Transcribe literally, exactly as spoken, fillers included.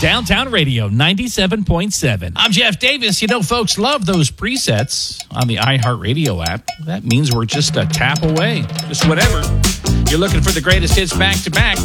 Downtown Radio ninety-seven point seven. I'm Jeff Davis. You know, folks love those presets on the iHeartRadio app. That means we're just a tap away. Just whatever. You're looking for the greatest hits back to back.